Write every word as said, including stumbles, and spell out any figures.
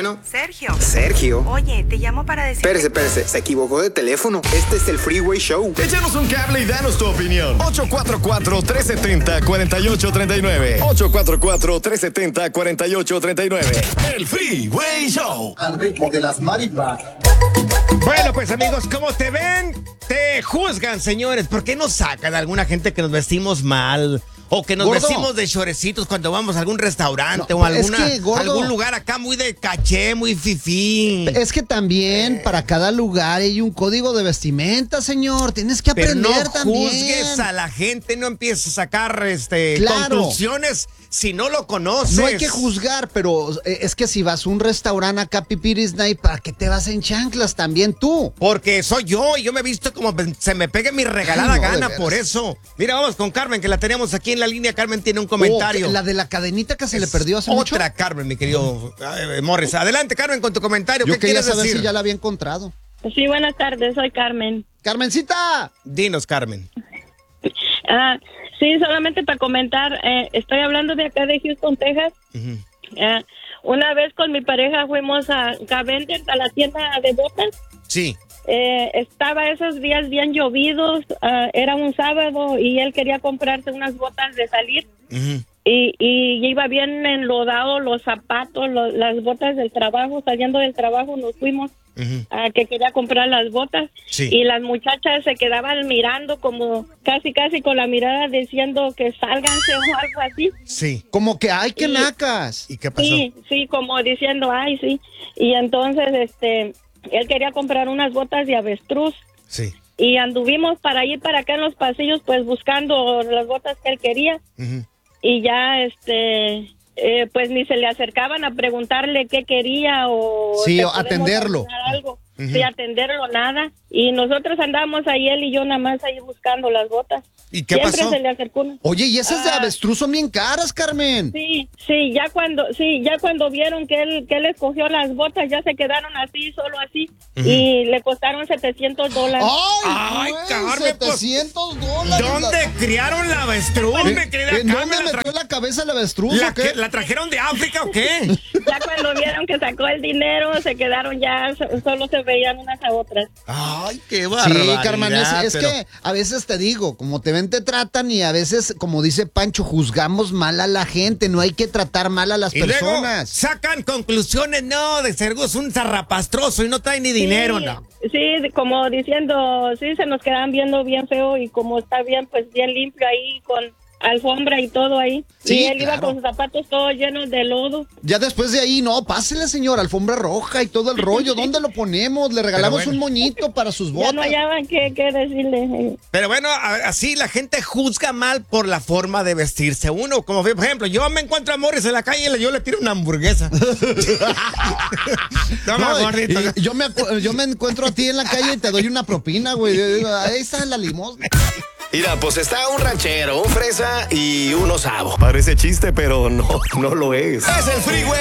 Bueno. Sergio. Sergio. Oye, te llamo para decir... Espérese, espérese. Se equivocó de teléfono. Este es el Freeway Show. Échanos un cable y danos tu opinión. ocho cuatro cuatro, tres siete cero, cuatro ocho tres nueve. ocho cuatro cuatro, tres siete cero, cuatro ocho tres nueve. El Freeway Show. Al ritmo de las marimbas. Bueno, pues amigos, como te ven, te juzgan, señores. ¿Por qué nos sacan a alguna gente que nos vestimos mal? O que nos Gordo. vestimos de shorecitos cuando vamos a algún restaurante No, o es alguna, que, gordo, algún lugar acá muy de caché, muy fifí. Es que también para cada lugar hay un código de vestimenta, señor. Tienes que Pero aprender no también. juzgues a la gente, no empieces a sacar este, Claro. conclusiones si no lo conoces. No hay que juzgar, pero eh, es que si vas a un restaurante acá, Pipiris Night, ¿para qué te vas en chanclas también tú? Porque soy yo y yo me he visto como se me pegue mi regalada Ay, no, de gana veras. por eso. Mira, vamos con Carmen, que la teníamos aquí en la línea. Carmen tiene un comentario. Oh, la de la cadenita que se le Es perdió hace mucho. Otra Carmen, mi querido eh, Morris. Adelante, Carmen, con tu comentario. Yo ¿Qué quería quieres saber decir? si ya la había encontrado. Sí, buenas tardes, soy Carmen. ¡Carmencita! Dinos, Carmen. Ah, sí, solamente para comentar, eh, estoy hablando de acá de Houston, Texas. Uh-huh. Eh, una vez con mi pareja fuimos a Cavendish, a la tienda de botas. Sí. Eh, estaba esos días bien llovidos, ah, era un sábado y él quería comprarse unas botas de salir. Uh-huh. Y, y iba bien enlodado los zapatos, lo- las botas del trabajo. Saliendo del trabajo nos fuimos Uh-huh. a que quería comprar las botas. Sí. Y las muchachas se quedaban mirando como casi casi con la mirada diciendo que sálganse o algo así. Sí. Como que, ¡ay, qué Sí. nacas! ¿Y qué pasó? Sí, sí, como diciendo, ay, sí. Y entonces, este, él quería comprar unas botas de avestruz. Sí. Y anduvimos para ir para acá en los pasillos, pues buscando las botas que él quería. Uh-huh. Y ya, este, eh, pues ni se le acercaban a preguntarle qué quería o... Sí, ¿te o podemos atenderlo. ayudar algo? Ujú. Sí, atenderlo, nada. Y nosotros andábamos ahí, él y yo nada más ahí buscando las botas. ¿Y qué Siempre pasó? se le acercó una. Oye, y esas de Ah. avestruz son bien caras, Carmen. Sí, sí, ya cuando, sí, ya cuando vieron que él, que él escogió las botas, ya se quedaron así, solo así, Ujú. y le costaron setecientos dólares. ¡Ay, Ay, güey, Carmen, pues, setecientos dólares! ¿Dónde criaron la avestruz, ¿Eh? mi querida ¿En dónde Carmen? ¿La, metió tra- la cabeza el avestruz la o qué? que- ¿La trajeron de África o qué? Ya cuando vieron que sacó el dinero, se quedaron ya, so- solo se veían unas a otras. Ay, qué Sí, barbaridad. Carmen, es, es pero- que a veces te digo, como te ven, te tratan y a veces, como dice Pancho, juzgamos mal a la gente. No hay que tratar mal a las Y luego personas. sacan conclusiones, no, de ser es un zarrapastroso y no trae ni dinero, Sí, no. Sí, como diciendo, sí, se nos quedaban viendo bien feo y como está bien, pues bien limpio ahí con alfombra y todo ahí. Sí, y él iba claro. con sus zapatos todos llenos de lodo. Ya después de ahí, no, pásele, señor, alfombra roja y todo el rollo. ¿Dónde lo ponemos? Le regalamos bueno. un moñito para sus Ya botas. no hallaban qué, qué decirle. Pero bueno, a- así la gente juzga mal por la forma de vestirse. Uno, como por ejemplo, yo me encuentro a Morris en la calle y le- yo le tiro una hamburguesa. Toma, No, gordito. y- y yo, me, acu- yo me encuentro a ti en la calle y te doy una propina, güey. Ahí está la limosna. Mira, pues está un ranchero, un fresa y un osavo. Parece chiste, pero no, no lo es. Es el Freeway